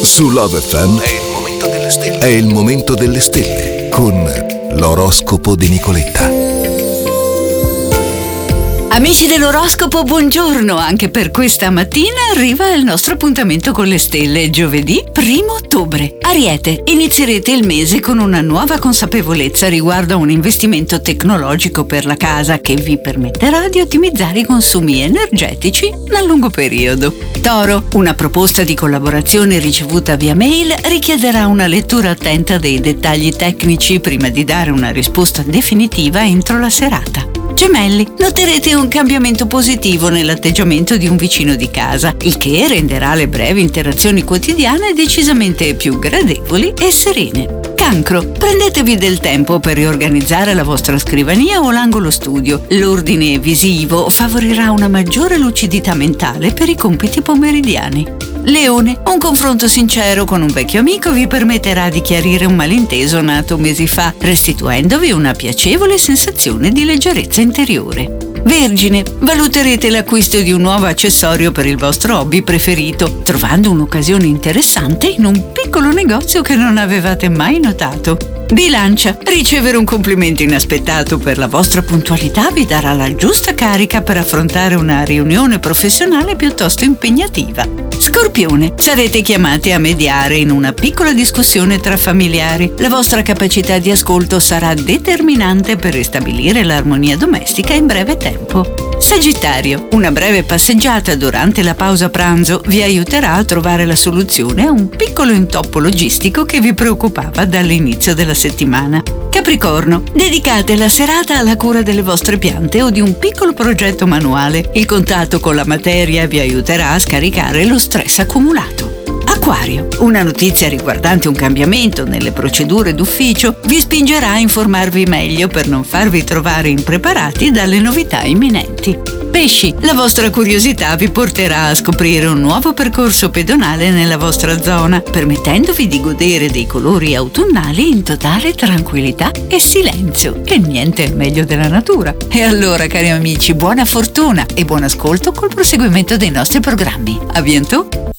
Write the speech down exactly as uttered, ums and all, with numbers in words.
Su Love F M è il momento delle stelle. È il momento delle stelle con l'oroscopo di Nicoletta. Amici dell'oroscopo, buongiorno! Anche per questa mattina arriva il nostro appuntamento con le stelle, giovedì primo ottobre. Ariete, inizierete il mese con una nuova consapevolezza riguardo a un investimento tecnologico per la casa che vi permetterà di ottimizzare i consumi energetici nel lungo periodo. Toro, una proposta di collaborazione ricevuta via mail richiederà una lettura attenta dei dettagli tecnici prima di dare una risposta definitiva entro la serata. Gemelli, noterete un cambiamento positivo nell'atteggiamento di un vicino di casa, il che renderà le brevi interazioni quotidiane decisamente più gradevoli e serene. Cancro, prendetevi del tempo per riorganizzare la vostra scrivania o l'angolo studio. L'ordine visivo favorirà una maggiore lucidità mentale per i compiti pomeridiani. Leone, un confronto sincero con un vecchio amico vi permetterà di chiarire un malinteso nato mesi fa, restituendovi una piacevole sensazione di leggerezza interiore. Vergine, valuterete l'acquisto di un nuovo accessorio per il vostro hobby preferito, trovando un'occasione interessante in un piccolo negozio che non avevate mai notato. Bilancia, ricevere un complimento inaspettato per la vostra puntualità vi darà la giusta carica per affrontare una riunione professionale piuttosto impegnativa. Scorpione, sarete chiamati a mediare in una piccola discussione tra familiari. La vostra capacità di ascolto sarà determinante per ristabilire l'armonia domestica in breve tempo. Sagittario, una breve passeggiata durante la pausa pranzo vi aiuterà a trovare la soluzione a un piccolo intoppo logistico che vi preoccupava dall'inizio della settimana. Capricorno, dedicate la serata alla cura delle vostre piante o di un piccolo progetto manuale. Il contatto con la materia vi aiuterà a scaricare lo stress accumulato. Acquario, una notizia riguardante un cambiamento nelle procedure d'ufficio vi spingerà a informarvi meglio per non farvi trovare impreparati dalle novità imminenti. Pesci, la vostra curiosità vi porterà a scoprire un nuovo percorso pedonale nella vostra zona, permettendovi di godere dei colori autunnali in totale tranquillità e silenzio, che niente è meglio della natura. E allora, cari amici, buona fortuna e buon ascolto col proseguimento dei nostri programmi. A bientôt!